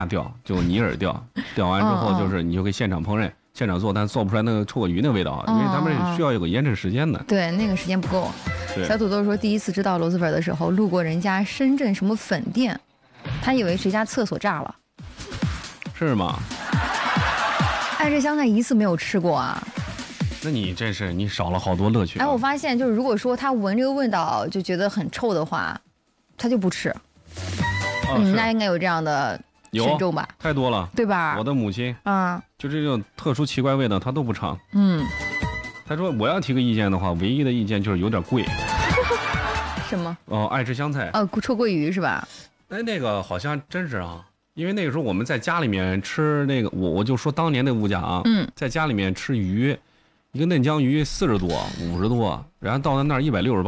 吊，就泥饵吊，吊完之后就是你就可以现场烹饪。现场做，但做不出来那个臭鲈鱼那个味道，因为他们需要有个腌制时间的。 对，那个时间不够。小土豆说，第一次知道螺蛳粉的时候，路过人家深圳什么粉店，他以为谁家厕所炸了。 是吗？ 爱这香菜一次没有吃过啊。 那你真是你少了好多乐趣、啊。 哎，我发现就是如果说他闻这个味道就觉得很臭的话，他就不吃。你们家应该有这样的。群众吧， 太多了， 对吧？ 我的母亲就这种特殊奇怪味道，她都不尝。她说我要提个意见的话，唯一的意见就是有点贵。 什么？ 爱吃香菜。 臭鳜鱼是吧？ 哎，那个好像真是啊，因为那个时候我们在家里面吃那个，我就说当年的物价啊，在家里面吃鱼，一个嫩江鱼40多、50多，然后到那儿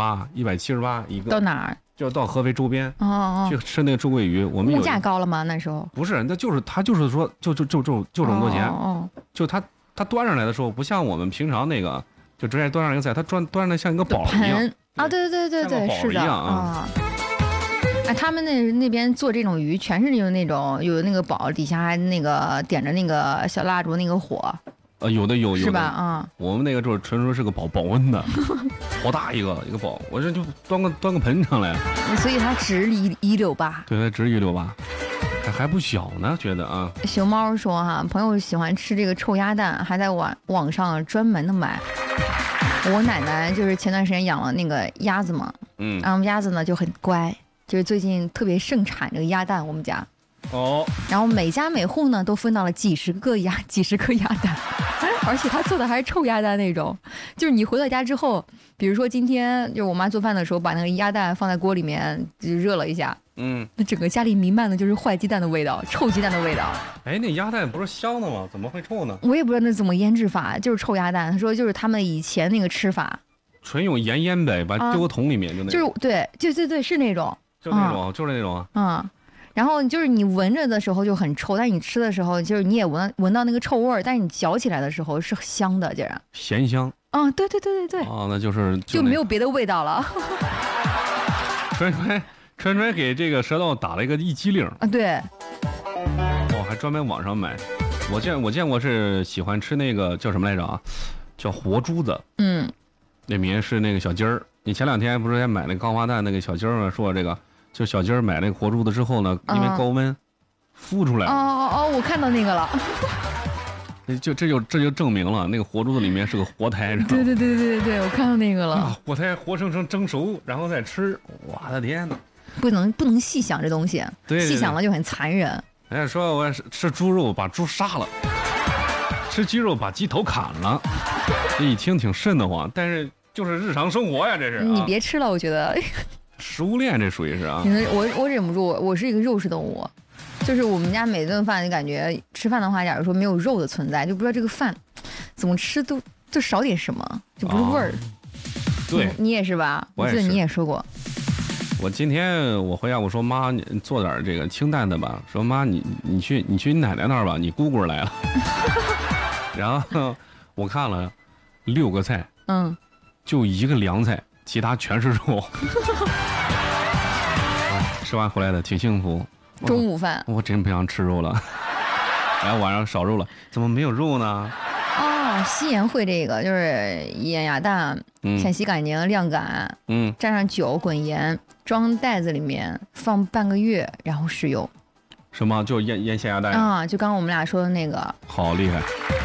168、178一个。 到哪儿？ 就到合肥周边去吃那个周桂鱼，我们物价高了吗？那时候不是，那就是他就是说就这么多钱，就他端上来的时候不像我们平常那个就直接端上一个菜，他端上来像一个宝一样啊，对，是的啊。 哎，他们那边做这种鱼全是有那个宝，底下还那个点着那个小蜡烛那个火。 有的是吧？ 我们那个就是纯说是个保温的，好大一个保，我这就端个盆上来， 所以它值168。 对，它值168，还不小呢，觉得啊。 熊猫说朋友喜欢吃这个臭鸭蛋，还在网上专门的买。我奶奶就是前段时间养了那个鸭子嘛，然后鸭子呢就很乖，就是最近特别盛产这个鸭蛋，我们家。然后每家每户呢都分到了几十颗鸭蛋，而且他做的还是臭鸭蛋那种，就是你回到家之后，比如说今天就是我妈做饭的时候把那个鸭蛋放在锅里面就热了一下，那整个家里弥漫的就是坏鸡蛋的味道，臭鸡蛋的味道。 哎，那鸭蛋不是香的吗？怎么会臭呢？ 我也不知道那怎么腌制法，就是臭鸭蛋。他说就是他们以前那个吃法， 纯用盐腌呗，把丢个桶里面就那种。 就是对，是那种， 就是那种啊。 然后就是你闻着的时候就很臭，但是你吃的时候就是你也闻到那个臭味儿，但是你嚼起来的时候是香的，竟然咸香。 对。 那就是就没有别的味道了。 川给这个舌头打了一个一激灵啊，对。 还专门网上买。我见过是喜欢吃那个叫什么来着啊？叫活珠子。里面是那个小鸡儿。你前2天不是还买那个钢花蛋那个小鸡儿吗？说这个。就小鸡儿买那个活珠子之后呢，因为高温孵出来了。 我看到那个了。 这就证明了那个活珠子里面是个活胎。 对，我看到那个了。 活胎活生生蒸熟，然后再吃，我的天哪！ 不能细想这东西， 对， 细想了就很残忍。 人家说我吃猪肉把猪杀了，吃鸡肉把鸡头砍了，这一听挺瘆得慌，但是就是日常生活呀，这是。 你别吃了，我觉得。 食物链这属于是啊， 我忍不住，我是一个肉食动物，就是我们家每顿饭就感觉吃饭的话，假如说没有肉的存在，就不知道这个饭怎么吃都少点什么，就不是味儿。 对， 你也是吧？我记得你也说过。 我今天我回家我说妈，你做点这个清淡的吧。说妈，你去你奶奶那儿吧，你姑姑来了。然后我看了6个菜，就1个凉菜。其他全是肉。吃完回来的挺幸福。 中午饭我真不想吃肉了。然后晚上少肉了，怎么没有肉呢？ 西盐会这个就是腌鸭蛋，先洗干净晾干，蘸上酒滚盐，装袋子里面放半个月，然后食用。 什么？就腌咸鸭蛋就刚刚我们俩说的那个。 好厉害。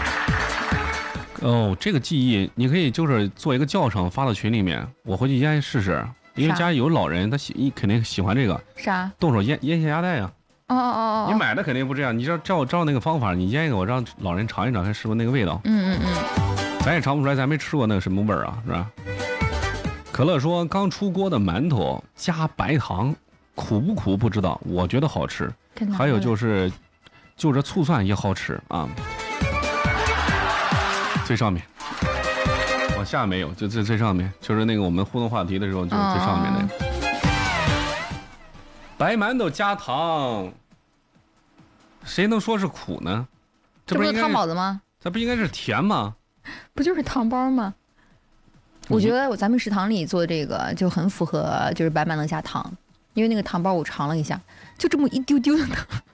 这个记忆你可以就是做一个教程发到群里面，我回去腌试试，因为家里有老人，他肯定喜欢这个。 啥？ 动手腌咸鸭蛋呀。 你买的肯定不这样，你照那个方法，你腌一个，我让老人尝一尝，看是不是那个味道。咱也尝不出来，咱没吃过那个什么味儿啊，是吧？可乐说刚出锅的馒头加白糖，苦不苦不知道，我觉得好吃。还有就是就这醋蒜也好吃啊。最上面，往下没有，就最上面，就是那个我们互动话题的时候，就是最上面那个。白馒头加糖，谁能说是苦呢？ 这不是汤包子吗？ 它不应该是甜吗？ 不就是汤包吗？我觉得咱们食堂里做的这个就很符合，就是白馒头加糖，因为那个糖包我尝了一下，就这么一丢丢的糖。